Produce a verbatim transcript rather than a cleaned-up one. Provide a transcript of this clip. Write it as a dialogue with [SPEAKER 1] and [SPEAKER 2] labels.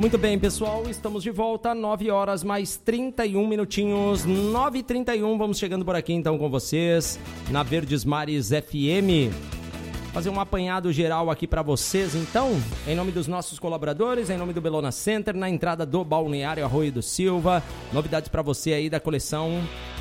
[SPEAKER 1] Muito bem, pessoal, estamos de volta, nove horas mais trinta e um minutinhos, nove e trinta e um, vamos chegando por aqui então com vocês, na Verdes Mares F M. Fazer um apanhado geral aqui para vocês, então, em nome dos nossos colaboradores, em nome do Bellona Center, na entrada do Balneário Arroio do Silva, novidades para você aí da coleção